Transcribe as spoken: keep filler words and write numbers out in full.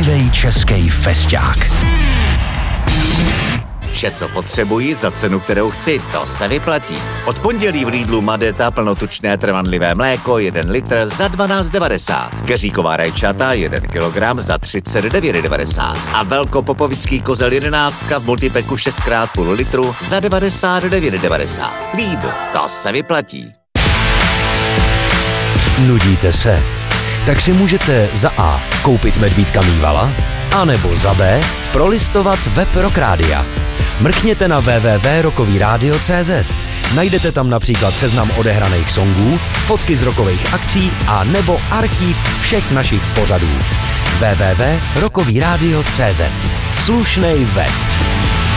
pravdivý český fesťák. Vše, co potřebuji za cenu, kterou chci, to se vyplatí. Od pondělí v Lidlu Madeta plnotučné trvanlivé mléko jeden litr za dvanáct devadesát. Keříková rajčata jeden kilogram za třicet devět devadesát. A velkopopovický kozel jedenáctka v multipeku šest krát půl litru za devadesát devět devadesát. Lidl, to se vyplatí. Nudíte se? Tak si můžete za A koupit medvídka mývala, anebo za B prolistovat web Rock Rádia. Mrkněte na w w w tečka rockový rádio tečka cé zet. Najdete tam například seznam odehraných songů, fotky z rockových akcí a nebo archív všech našich pořadů. w w w tečka rockový rádio tečka cé zet. Slušnej web.